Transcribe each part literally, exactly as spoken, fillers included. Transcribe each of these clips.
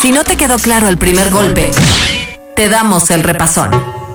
Si no te quedó claro el primer golpe, te damos el repasón.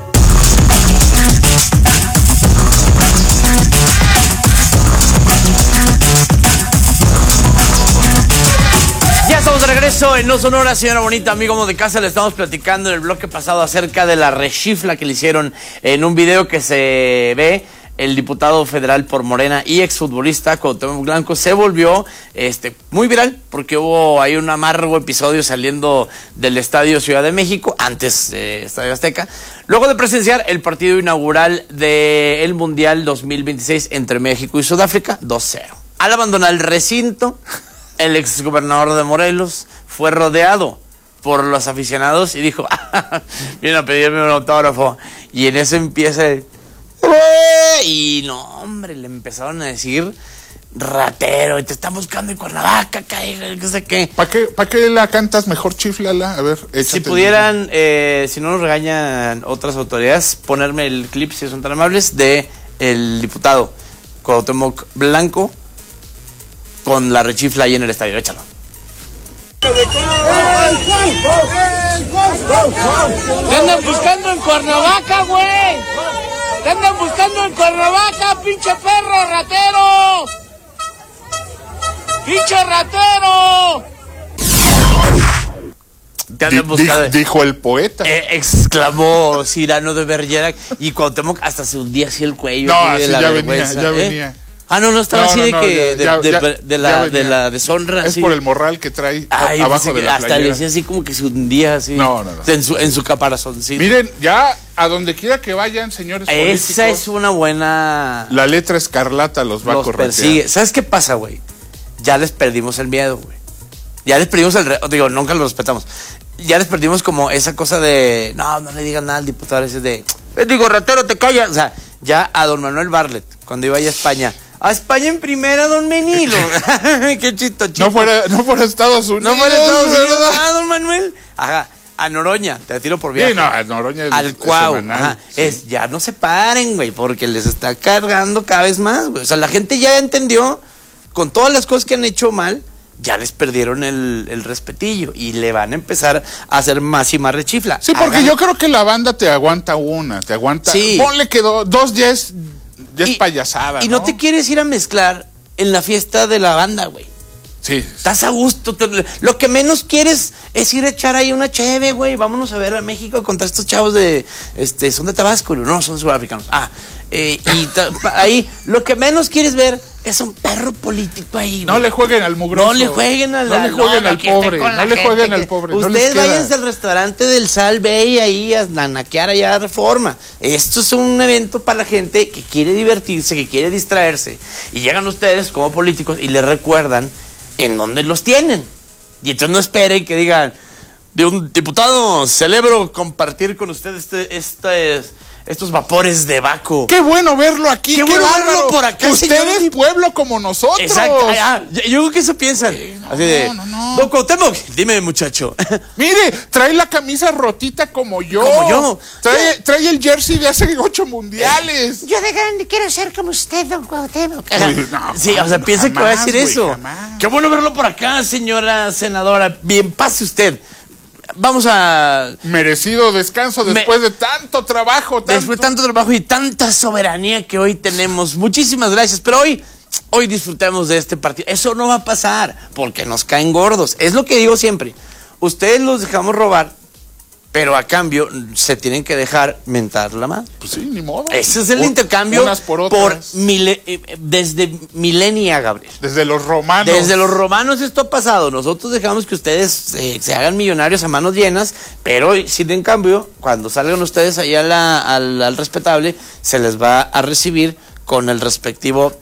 Ya estamos de regreso en No Sonora, señora bonita, amigo de casa. Le estamos platicando en el bloque pasado acerca de la rechifla que le hicieron en un video que se ve. El diputado federal por Morena y exfutbolista Cuauhtémoc Blanco se volvió este, muy viral porque hubo ahí un amargo episodio saliendo del Estadio Ciudad de México, antes eh, Estadio Azteca, luego de presenciar el partido inaugural del Mundial dos mil veintiséis entre México y Sudáfrica, dos cero. Al abandonar el recinto, el exgobernador de Morelos fue rodeado por los aficionados y dijo, vienen a pedirme un autógrafo, y en eso empieza el... Y no, hombre, le empezaron a decir ratero, y te están buscando en Cuernavaca, cae, qué sé qué. ¿Para qué, ¿Para qué la cantas mejor? Chiflala, a ver, échate. Si pudieran, eh, si no nos regañan otras autoridades, ponerme el clip, si son tan amables, de el diputado Cuauhtémoc Blanco con la rechifla ahí en el estadio. Échalo. ¿Te andan buscando en Cuernavaca, güey? ¡Te andan buscando en Cuernavaca, pinche perro ratero! ¡Pinche ratero! Te andan buscando. Dijo el poeta. Eh, exclamó Cyrano de Bergerac, y Cuauhtémoc hasta se hundía así el cuello. No, así de así la ya vergüenza, venía, ya ¿eh? venía. Ah, no, no estaba No, así no, de no, que ya, de, ya, de, de la, de la deshonra. Es así. por el morral que trae. Ay, abajo de la hasta playera. le decía así como que se hundía así. No, no, no. En su, en su caparazoncito. Miren, ya a donde quiera que vayan, señores políticos, esa es una buena... la letra escarlata los va los a corretear. persigue. ¿Sabes qué pasa, güey? Ya les perdimos el miedo, güey. Ya les perdimos el... Re... Digo, nunca lo respetamos. Ya les perdimos como esa cosa de... No, no le digan nada al diputado ese de... Digo, ratero, te callas. O sea, ya a don Manuel Bartlett, cuando iba a España... A España en primera, don Menilo. Qué chito, chito. No fuera, no fuera Estados Unidos. No fuera Estados Unidos. Ah, don Manuel. Ajá. A Noroña, te tiro por viaje. Sí, no, a Noroña es, al Cuau. es, Ajá. Sí. Es, ya no se paren, güey, porque les está cargando cada vez más, güey. O sea, la gente ya entendió, con todas las cosas que han hecho mal, ya les perdieron el, el respetillo y le van a empezar a hacer más y más rechifla. Sí, porque Hagan... yo creo que la banda te aguanta una, te aguanta. Sí. Ponle que do, dos ya es, ya es y, payasada. Y ¿no? no te quieres ir a mezclar en la fiesta de la banda, güey. Sí. Estás a gusto. Te, lo que menos quieres es ir a echar ahí una cheve, güey. Vámonos a ver a México contra estos chavos de... este son de Tabasco. No, son sudafricanos. Ah, eh, y ta, ahí lo que menos quieres ver es un perro político ahí, No güey. le jueguen al mugroso. No le jueguen al... No le jueguen no, al pobre. No le jueguen al pobre. Ustedes no les váyanse al restaurante del Sal Bay ahí a nanaquear allá a Reforma. Esto es un evento para la gente que quiere divertirse, que quiere distraerse. Y llegan ustedes como políticos y les recuerdan en dónde los tienen. Y entonces no esperen que digan, de un diputado, celebro compartir con ustedes este, este, estos vapores de Baco. Qué bueno verlo aquí. Qué, qué bueno bárbaro. verlo por acá, Ustedes, señor. pueblo como nosotros. Exacto. Ah, yo, yo creo que eso piensan. Sí, no, así de, no, no. Don Cuauhtémoc, dime, muchacho. Mire, trae la camisa rotita como yo. Como yo. Trae, trae el jersey de hace ocho mundiales. Yo de grande quiero ser como usted, don Cuauhtémoc. Uy, no, Sí, o sea, no, piensa que va a jamás, decir güey, eso. jamás. Qué bueno verlo por acá, señora senadora. Bien, pase usted. Vamos a... Merecido descanso después Me... de tanto trabajo. Tanto... Después de tanto trabajo y tanta soberanía que hoy tenemos. Muchísimas gracias. Pero hoy, hoy disfrutemos de este partido. Eso no va a pasar porque nos caen gordos. Es lo que digo siempre. Ustedes los dejamos robar, pero a cambio se tienen que dejar mentar la madre. Pues sí, ni modo. Ese es el Un, intercambio unas por, otras. por mile, eh, desde milenia, Gabriel. Desde los romanos. Desde los romanos esto ha pasado. Nosotros dejamos que ustedes eh, se hagan millonarios a manos llenas, pero sin en cambio, cuando salgan ustedes allá a la, al, al respetable, se les va a recibir con el respectivo,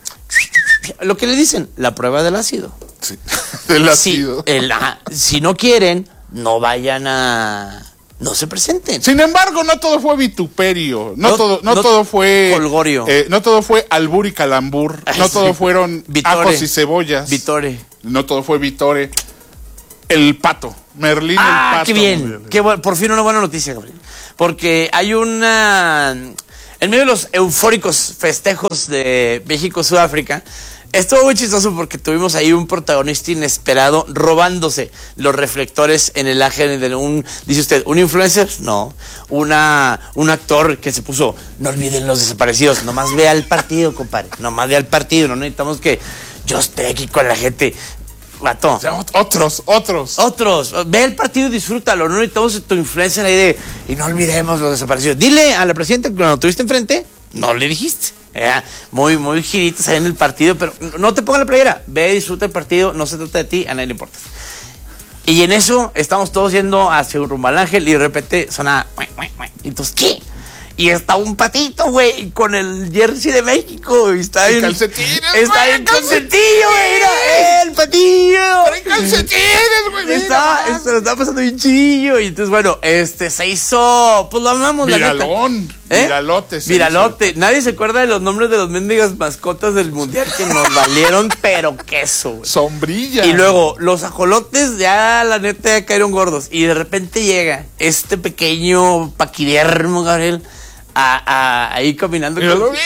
lo que le dicen, la prueba del ácido. Sí, del ácido. Si, el, ah, si no quieren, no vayan a... No se presenten. Sin embargo, no todo fue vituperio, no, No, todo, no, no todo fue colgorio. Eh, no todo fue albur y calambur, Ay, no sí. todo fueron Vitore. ajos y cebollas, Vitore. no todo fue Vitore, el pato, Merlín Ah, el pato. qué bien. Qué bueno. Por fin una buena noticia, Gabriel. Porque hay una... En medio de los eufóricos festejos de México-Sudáfrica, Estuvo muy chistoso porque tuvimos ahí un protagonista inesperado robándose los reflectores en el ángel de un, dice usted, ¿un influencer? No, una, un actor que se puso, no olviden los desaparecidos, nomás vea el partido, compadre, nomás vea el partido, no necesitamos que yo esté aquí con la gente. Vato. O sea, otros, otros. Otros, ve el partido y disfrútalo, no necesitamos tu influencer ahí de, y no olvidemos los desaparecidos. Dile a la presidenta que cuando tuviste enfrente, no le dijiste. Eh, muy, muy giritos ahí en el partido, pero no te pongas la playera, ve, disfruta el partido, no se trata de ti, a nadie le importa. Y en eso estamos todos yendo hacia un rumbo al ángel y de repente suena, y entonces, ¿qué? Y está un patito, güey, con el jersey de México. Y está en calcetines, Está güey, en calcetillo, güey. Mira, el patillo. Trae calcetines, güey. Está, mira. se lo está pasando bien chillo. Y entonces, bueno, este se hizo. Pues lo amamos, la neta. Viralón. ¿Eh? Viralote. se Viralote. hizo. Nadie se acuerda de los nombres de los mendigas mascotas del mundial que nos valieron, pero queso, güey. Sombrilla. Y luego, los ajolotes ya, la neta, ya cayeron gordos. Y de repente llega este pequeño paquidermo, Gabriel, a, a, ahí caminando. Yo con, lo vi,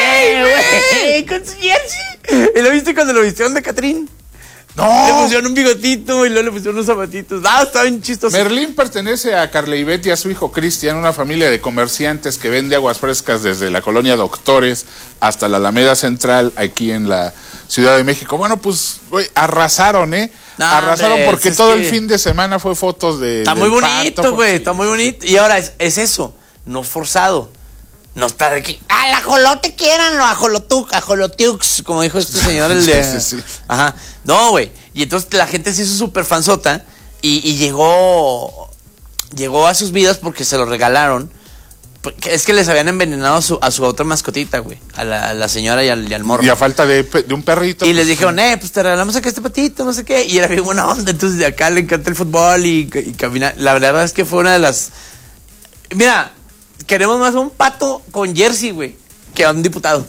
güey, güey, con su jersey. ¿Y lo viste cuando lo vistieron de Catrín? No. Le pusieron un bigotito y luego le pusieron unos zapatitos. Ah, está bien chistoso. Merlín pertenece a Carla Ivette y a su hijo Cristian, una familia de comerciantes que vende aguas frescas desde la colonia Doctores hasta la Alameda Central, aquí en la Ciudad de México. Bueno, pues, güey, arrasaron, ¿eh? No, arrasaron hombre, porque es todo que el fin de semana fue fotos de. Está del muy pato, bonito, güey, sí. está muy bonito. Y ahora es, es eso, no forzado. No está de aquí. ¡Al ajolote quieranlo! Ajolotuc, ajolotiux, como dijo este señor, el de. Sí, sí, sí. Ajá. No, güey. Y entonces la gente se hizo súper fanzota y, y llegó. Llegó a sus vidas porque se lo regalaron. Porque es que les habían envenenado a su, a su otra mascotita, güey. A la, a la señora y al, y al morro. Y a falta de, pe- de un perrito. Y les pues, dijeron, eh, pues te regalamos acá este patito, no sé qué. Y era bien buena onda. Entonces de acá le encanta el fútbol y, y caminar. La verdad es que fue una de las. Mira, queremos más a un pato con jersey, güey, que a un diputado.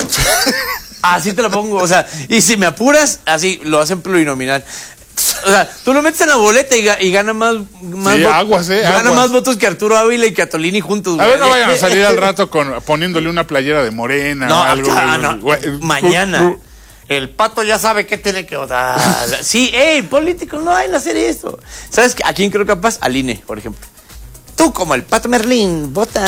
Así te lo pongo. O sea, y si me apuras, así lo hacen plurinominal. O sea, tú lo metes en la boleta y, ga- y gana más, más Sí, vo- aguas, eh, gana aguas. más votos que Arturo Ávila y que Atolini juntos, A güey. ver, no vayan a salir al rato con poniéndole una playera de morena. No, algo, acá, no, güey. mañana. El pato ya sabe qué tiene que votar. Sí, hey, políticos, no vayan a hacer eso. ¿Sabes a quién creo capaz? Al I N E, por ejemplo. Tú, como el Pato Merlín, vota.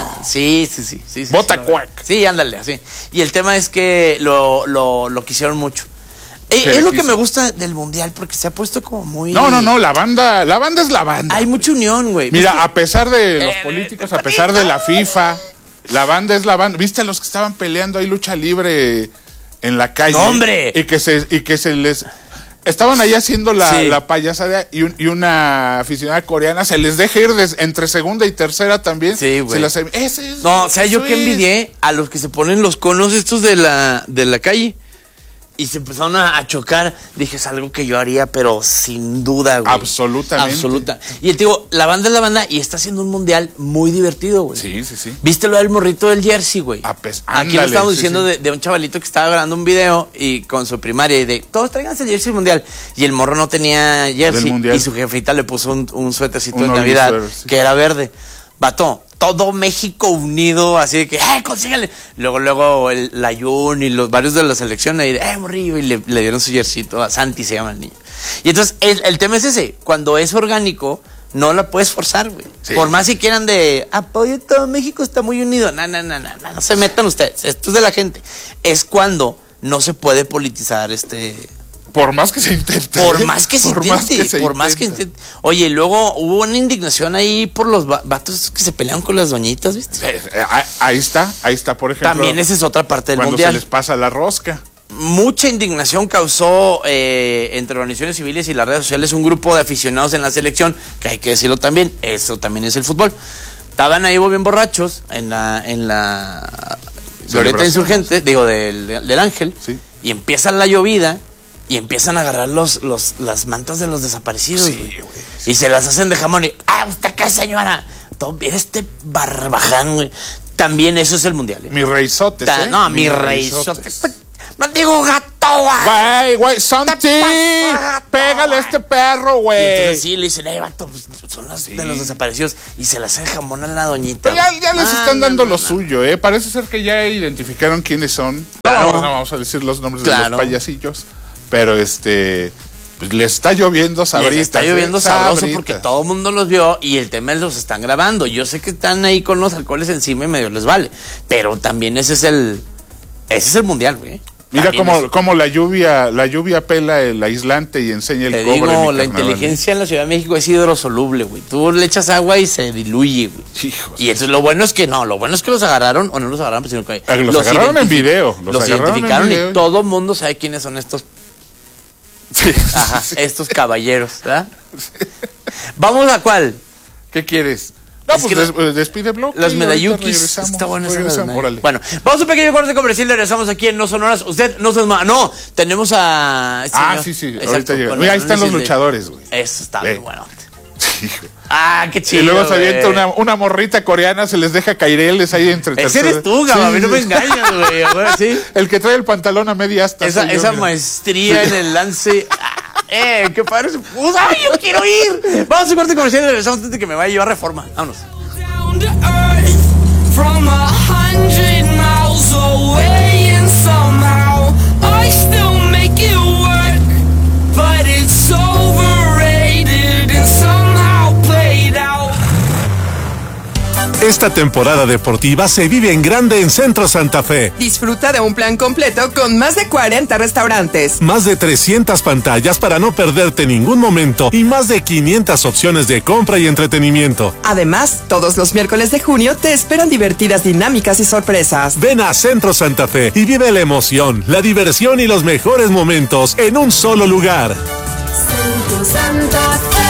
Sí, sí, sí. sí, sí Vota sí, cuac. Sí, ándale, así. Y el tema es que lo, lo, lo quisieron mucho. Eh, Se es le lo que quiso. me gusta del mundial, porque se ha puesto como muy. No, no, no, la banda, la banda es la banda. Hay mucha unión, güey. Mira, a pesar de los Eh, políticos, a pesar de la FIFA, la banda es la banda. ¿Viste a los que estaban peleando ahí lucha libre en la calle? ¡No, hombre! Y que se, y que se les... Estaban ahí haciendo la, Sí. la payasada y, un- y una aficionada coreana se les deja ir des- entre segunda y tercera también. Sí, güey. Se las, ese es, No, o sea, yo eso que es. envidié a los que se ponen los conos estos de la, de la calle. Y se empezaron a, a chocar. Dije, es algo que yo haría, pero sin duda, güey. Absolutamente. Absoluta. Y te digo, la banda es la banda y está haciendo un mundial muy divertido, güey. Sí, sí, sí. ¿Viste lo del morrito del jersey, güey? Ah, pues, Aquí lo ándale, estábamos sí, diciendo sí. De, de un chavalito que estaba grabando un video y con su primaria y de todos tráiganse el jersey mundial. Y el morro no tenía jersey. Del mundial. Y su jefita le puso un, un suétercito Un de Orly Navidad suéter, sí. que era verde. Vato, todo México unido, así de que, ¡eh, consíganle! Luego, luego, el Layún y los varios de la selección ahí de, ¡eh, morrillo! Y le, le dieron su jerseyito a Santi, se llama el niño. Y entonces, el, el tema es ese, cuando es orgánico, no la puedes forzar, güey. Sí. Por más si quieran de, apoyo, todo México está muy unido. No, no, no, no, no, no se metan ustedes, esto es de la gente. Es cuando no se puede politizar este... Por más que se intente. Por más que se Por intente, más que se por más que intente. intente. Oye, luego hubo una indignación ahí por los va- vatos que se pelean con las doñitas, ¿viste? Eh, eh, ahí- ahí está, ahí está, por ejemplo. También esa es otra parte del cuando mundial. se les pasa la rosca. Mucha indignación causó eh, entre organizaciones civiles y las redes sociales un grupo de aficionados en la selección, que hay que decirlo también, eso también es el fútbol. Estaban ahí bien borrachos en la en la Glorieta Celebración. Insurgente, digo, del, del Ángel, Sí. y empieza la llovida y empiezan a agarrar los, los, las mantas de los desaparecidos. Sí, güey. güey, Y se las hacen de jamón y, ¡ah, usted qué, señora! Todo, este barbaján, güey. También eso es el mundial, ¿eh? Mi reizotes, Ta- ¿eh? No, mi Mis rey. No digo gato. Güey, güey, Santi, pégale a este perro, Y güey. entonces sí, le dicen, eh, vato, pues, son las Sí. de los desaparecidos. Y se las hace jamón a la doñita. Pero ya, ya les Ah, están no, dando no, lo no. suyo, ¿eh? Parece ser que ya identificaron quiénes son. Claro. No, no vamos a decir los nombres de Claro. los payasillos. Pero este, pues les está lloviendo sabritas. Les está lloviendo ¿eh? sabroso Sabritas. porque todo el mundo los vio y el tema es los están grabando. Yo sé que están ahí con los alcoholes encima y medio les vale. Pero también ese es el, ese es el mundial, güey. Mira También cómo, es- cómo la lluvia, la lluvia pela el aislante y enseña el Te cobre. digo, mi la carnal. inteligencia en la Ciudad de México es hidrosoluble, güey. Tú le echas agua y se diluye, güey. Hijos. Y eso, lo bueno es que no, lo bueno es que los agarraron, o no los agarraron, sino que Ah, los agarraron en identifi- video, los Los, agarraron en identificaron video. y todo el mundo sabe quiénes son estos, Sí. ajá, estos caballeros, ¿verdad? Vamos a cuál. ¿Qué quieres? No, Es pues que des- eh, despide bloque. Los y ahorita medallukis. regresamos, Está bueno ese regresamos, medalluk. órale. Bueno, vamos a un pequeño corte comercial y regresamos aquí en No Sonoras. Usted no se ma- No, tenemos a. este Ah, señor. sí, sí, Exacto, ahorita llega. con Mira, ahí el están los análisis de- luchadores, güey. Eso está Ve. muy bueno. Hijo. Ah, qué chido. Y luego se avienta güey. una, una morrita coreana, se les deja caireles ahí entre Ese terceros. eres tú, Gaba, a mí no me sí. engañas, güey. güey, Sí. El que trae el pantalón a media asta. Esa, soy yo, esa mira. maestría en el lance. Ah, eh, qué padre se puso. ¡Ay, yo quiero ir! Vamos a un corte comercial y regresamos antes de que me vaya a llevar Reforma. Vámonos. Down to earth from a hundred miles away, and somehow I still make it work, but it's overrated and somehow played out. Esta temporada deportiva se vive en grande en Centro Santa Fe. Disfruta de un plan completo con más de cuarenta restaurantes. Más de trescientas pantallas para no perderte ningún momento y más de quinientas opciones de compra y entretenimiento. Además, todos los miércoles de junio te esperan divertidas dinámicas y sorpresas. Ven a Centro Santa Fe y vive la emoción, la diversión y los mejores momentos en un solo lugar. Centro Santa Fe.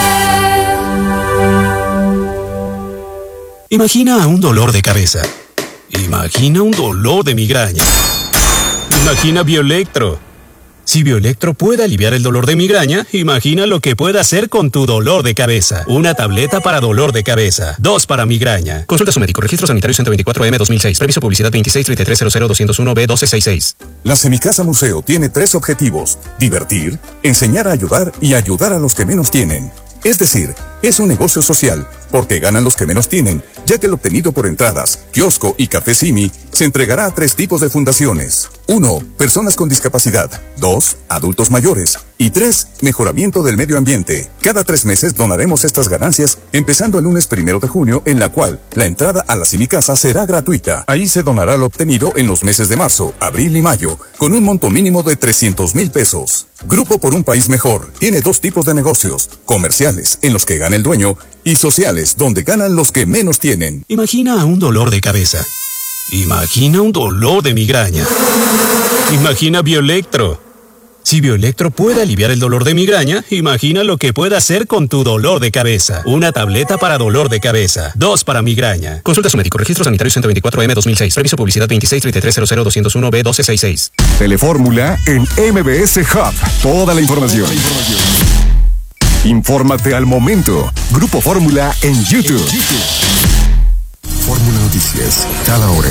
Imagina un dolor de cabeza. Imagina un dolor de migraña. Imagina Bioelectro. Si Bioelectro puede aliviar el dolor de migraña, imagina lo que puede hacer con tu dolor de cabeza. Una tableta para dolor de cabeza. Dos para migraña. Consulta a su médico. Registro sanitario ciento veinticuatro M dos mil seis. Previso publicidad veintiséis treinta y tres cero cero doscientos uno B doce sesenta y seis. La Semicasa Museo tiene tres objetivos: divertir, enseñar a ayudar y ayudar a los que menos tienen. Es decir, es un negocio social, porque ganan los que menos tienen, ya que el obtenido por entradas, kiosco y café Simi se entregará a tres tipos de fundaciones. Uno, personas con discapacidad. Dos, adultos mayores. Y tres, mejoramiento del medio ambiente. Cada tres meses donaremos estas ganancias, empezando el lunes primero de junio, en la cual la entrada a la Semicasa será gratuita. Ahí se donará lo obtenido en los meses de marzo, abril y mayo, con un monto mínimo de trescientos mil pesos. Grupo por un País Mejor tiene dos tipos de negocios: comerciales, en los que gana el dueño, y sociales, donde ganan los que menos tienen. Imagina un dolor de cabeza. Imagina un dolor de migraña. Imagina Bioelectro. Si Bioelectro puede aliviar el dolor de migraña, imagina lo que puede hacer con tu dolor de cabeza. Una tableta para dolor de cabeza. Dos para migraña. Consulta a su médico. Registro sanitario ciento veinticuatro M dos mil seis. Previso publicidad veintiséis treinta y tres cero cero doscientos uno B doce sesenta y seis. Telefórmula en M B S Hub. Toda la información. Infórmate al momento. Grupo Fórmula en YouTube. Fórmula Noticias. Cada hora.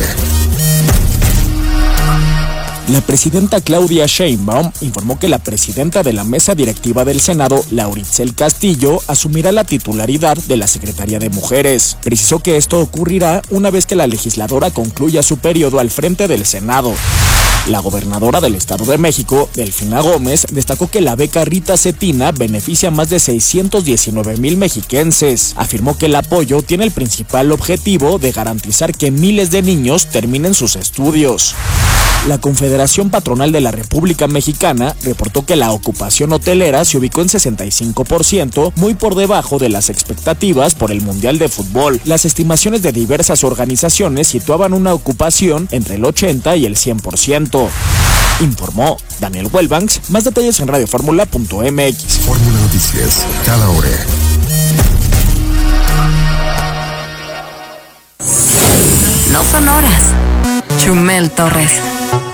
La presidenta Claudia Sheinbaum informó que la presidenta de la mesa directiva del Senado, Lauritzel Castillo, asumirá la titularidad de la Secretaría de Mujeres. Precisó que esto ocurrirá una vez que la legisladora concluya su periodo al frente del Senado. La gobernadora del Estado de México, Delfina Gómez, destacó que la beca Rita Cetina beneficia a más de seiscientos diecinueve mil mexiquenses. Afirmó que el apoyo tiene el principal objetivo de garantizar que miles de niños terminen sus estudios. La Confederación Patronal de la República Mexicana reportó que la ocupación hotelera se ubicó en sesenta y cinco por ciento, muy por debajo de las expectativas por el Mundial de Fútbol. Las estimaciones de diversas organizaciones situaban una ocupación entre el ochenta y el cien por ciento. Informó Daniel Wellbanks. Más detalles en radioformula punto m x. Fórmula Noticias. Cada hora. No Sonoras. Chumel Torres.